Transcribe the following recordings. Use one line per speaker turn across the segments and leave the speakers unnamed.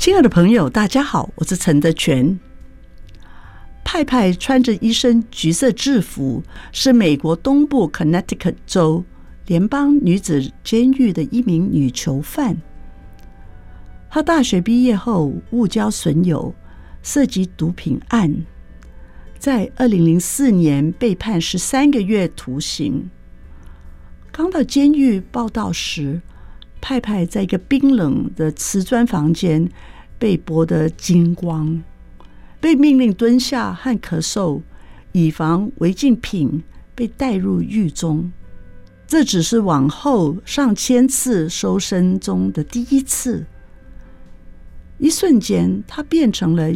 亲爱的朋友，大家好，我是陈德全。派派穿着一身橘色制服，是美国东部 Connecticut 州联邦女子监狱的一名女囚犯。她大学毕业后误交损友，涉及毒品案，在2004年被判13个月徒刑。刚到监狱报到时，派派在一个冰冷的瓷砖房间被剥得精光，被命令蹲下和咳嗽，以防违禁品被带入狱中。这只是往后上千次搜身中的第一次。一瞬间，他变成了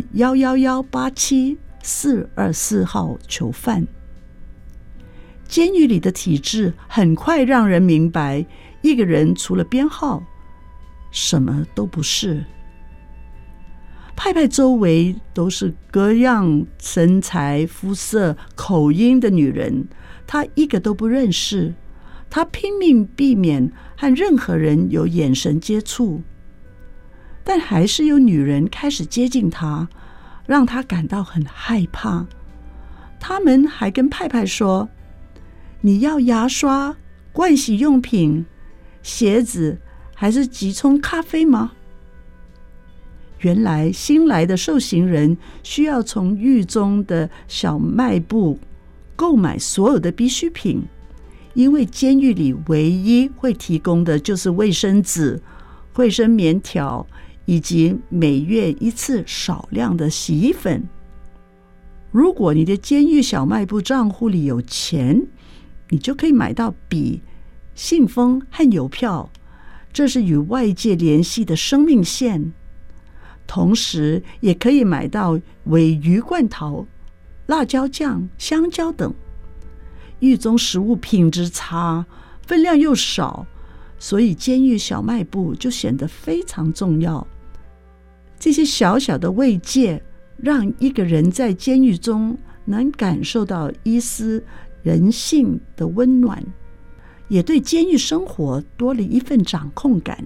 11187-424号囚犯。监狱里的体制很快让人明白，一个人除了编号，什么都不是。派派周围都是各样身材、肤色、口音的女人，他一个都不认识。他拼命避免和任何人有眼神接触，但还是有女人开始接近他，让他感到很害怕。他们还跟派派说：“你要牙刷、盥洗用品、鞋子，还是几冲咖啡吗？”原来新来的受刑人需要从狱中的小卖部购买所有的必需品，因为监狱里唯一会提供的就是卫生纸、卫生棉条以及每月一次少量的洗衣粉。如果你的监狱小卖部账户里有钱，你就可以买到笔、信封和邮票，这是与外界联系的生命线。同时也可以买到鲔鱼罐头、辣椒酱、香蕉等。狱中食物品质差，分量又少，所以监狱小卖部就显得非常重要。这些小小的慰藉，让一个人在监狱中能感受到一丝人性的温暖，也对监狱生活多了一份掌控感。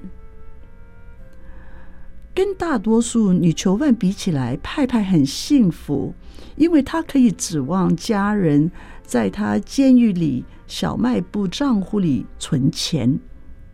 跟大多数女囚犯比起来，派派很幸福，因为她可以指望家人在她监狱里小卖部账户里存钱。